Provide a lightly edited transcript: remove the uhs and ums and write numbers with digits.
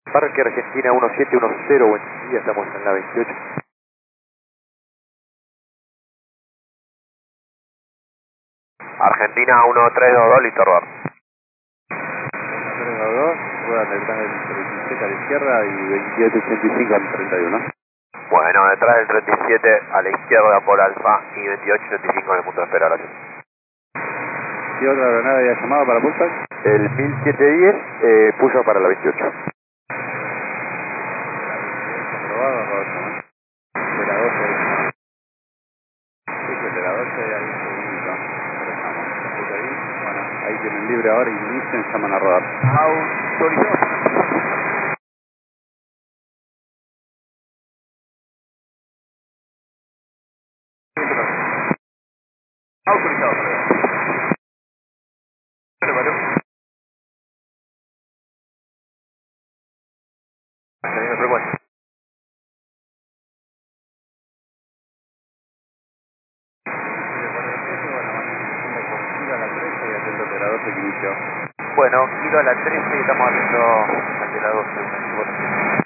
Parque Argentina 1710, buen día, estamos en la 28. Argentina 1322, listo, Robert. 1322, rueda detrás del 37 a la izquierda y 2885 al 31. Bueno, detrás del 37 a la izquierda por Alfa y 2885 en el punto de espera, gracias. ¿Qué otra aeronave había llamado para Pulsar? El 1710 puso para la 28. Comprobado, Roberto, ¿no? De la 12 ahí. Sí, que de la 12 hay un segundito. Empezamos. ¿Escucha ahí? Bueno, ahí tienen libre ahora y inician, llaman a rodar. Autorizado. Autorizado, teniendo frecuencia. Bueno, van a la 13 y atento de la 12 que inició. Bueno, kilo a la 13 y estamos haciendo ante la 12.